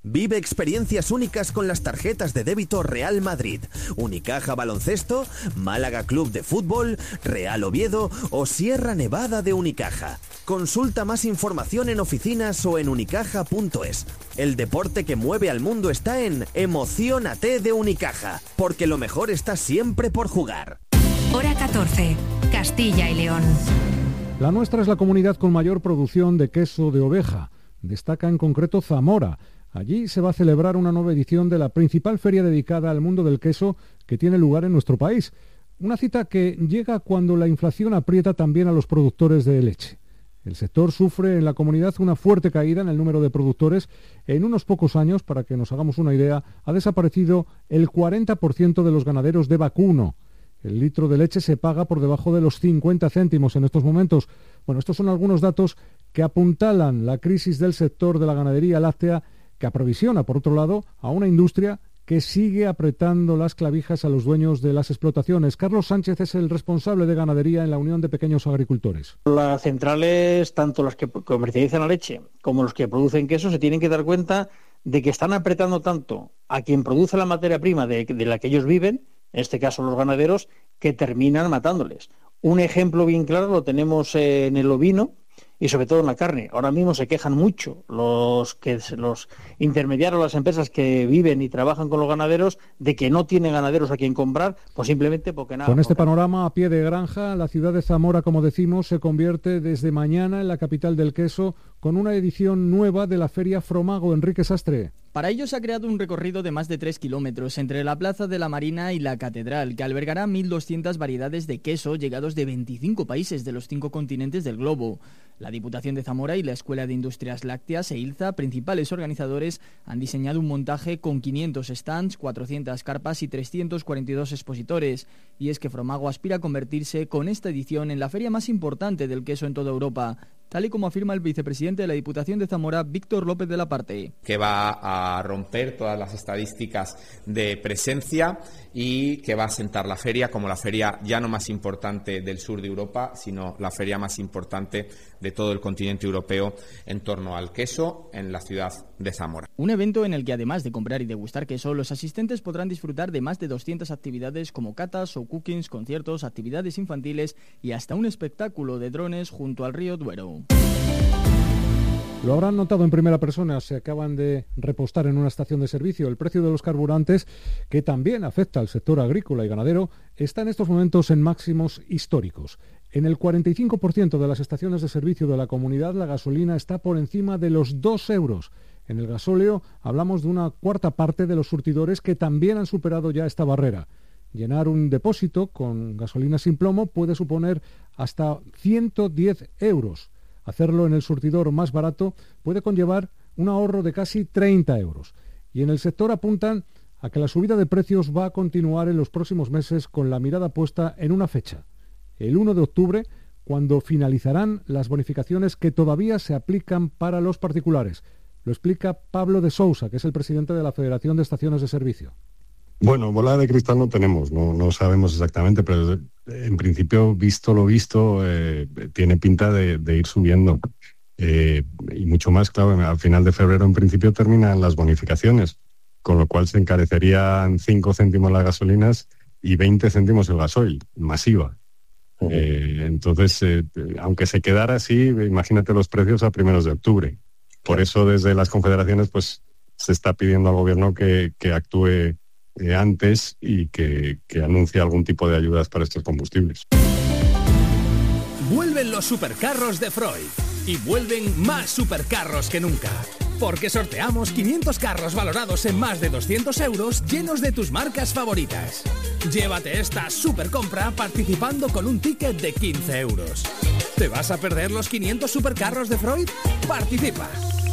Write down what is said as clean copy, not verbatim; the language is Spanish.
Vive experiencias únicas con las tarjetas de débito Real Madrid, Unicaja Baloncesto, Málaga Club de Fútbol, Real Oviedo o Sierra Nevada de Unicaja. Consulta más información en oficinas o en unicaja.es. El deporte que mueve al mundo está en Emociónate de Unicaja, porque lo mejor está siempre por jugar. Hora 14, Castilla y León. La nuestra es la comunidad con mayor producción de queso de oveja. Destaca en concreto Zamora. Allí se va a celebrar una nueva edición de la principal feria dedicada al mundo del queso que tiene lugar en nuestro país. Una cita que llega cuando la inflación aprieta también a los productores de leche. El sector sufre en la comunidad una fuerte caída en el número de productores. En unos pocos años, para que nos hagamos una idea, ha desaparecido el 40% de los ganaderos de vacuno. El litro de leche se paga por debajo de los 50 céntimos en estos momentos. Bueno, estos son algunos datos que apuntalan la crisis del sector de la ganadería láctea, que aprovisiona, por otro lado, a una industria que sigue apretando las clavijas a los dueños de las explotaciones. Carlos Sánchez es el responsable de ganadería en la Unión de Pequeños Agricultores. Las centrales, tanto las que comercializan la leche como los que producen queso, se tienen que dar cuenta de que están apretando tanto a quien produce la materia prima de la que ellos viven, en este caso los ganaderos, que terminan matándoles. Un ejemplo bien claro lo tenemos en el ovino y sobre todo en la carne. Ahora mismo se quejan mucho los intermediarios, las empresas que viven y trabajan con los ganaderos, de que no tienen ganaderos a quien comprar, pues simplemente porque nada. Con este panorama a pie de granja, la ciudad de Zamora, como decimos, se convierte desde mañana en la capital del queso, con una edición nueva de la Feria Fromago. Enrique Sastre. Para ello se ha creado un recorrido de más de 3 kilómetros entre la Plaza de la Marina y la Catedral, que albergará 1.200 variedades de queso llegados de 25 países de los 5 continentes del globo. La Diputación de Zamora y la Escuela de Industrias Lácteas e ILZA, principales organizadores, han diseñado un montaje con 500 stands, 400 carpas y 342 expositores. Y es que Fromago aspira a convertirse con esta edición en la feria más importante del queso en toda Europa, tal y como afirma el vicepresidente de la Diputación de Zamora, Víctor López de la Parte. Que va a romper todas las estadísticas de presencia y que va a sentar la feria como la feria ya no más importante del sur de Europa, sino la feria más importante de todo el continente europeo en torno al queso en la ciudad de Zamora. Un evento en el que, además de comprar y degustar queso, los asistentes podrán disfrutar de más de 200 actividades como catas o cookings, conciertos, actividades infantiles y hasta un espectáculo de drones junto al río Duero. Lo habrán notado en primera persona, se acaban de repostar en una estación de servicio. El precio de los carburantes, que también afecta al sector agrícola y ganadero, está en estos momentos en máximos históricos. En el 45% de las estaciones de servicio de la comunidad, la gasolina está por encima de los 2 euros. En el gasóleo hablamos de una cuarta parte de los surtidores que también han superado ya esta barrera. Llenar un depósito con gasolina sin plomo puede suponer hasta 110 euros. Hacerlo en el surtidor más barato puede conllevar un ahorro de casi 30 euros. Y en el sector apuntan a que la subida de precios va a continuar en los próximos meses, con la mirada puesta en una fecha, el 1 de octubre, cuando finalizarán las bonificaciones que todavía se aplican para los particulares. Lo explica Pablo de Sousa, que es el presidente de la Federación de Estaciones de Servicio. Bueno, bola de cristal no tenemos, no sabemos exactamente, pero en principio, visto lo visto, tiene pinta de ir subiendo. Y mucho más, claro, al final de febrero en principio terminan las bonificaciones, con lo cual se encarecerían 5 céntimos las gasolinas y 20 céntimos el gasoil, masiva. Entonces, aunque se quedara así, imagínate los precios a primeros de octubre. Por eso desde las confederaciones pues se está pidiendo al gobierno que actúe antes y que anuncie algún tipo de ayudas para estos combustibles. Vuelven los supercarros de Freud y vuelven más supercarros que nunca, porque sorteamos 500 carros valorados en más de 200 euros llenos de tus marcas favoritas. Llévate esta supercompra participando con un ticket de 15 euros. ¿Te vas a perder los 500 supercarros de Freud? Participa.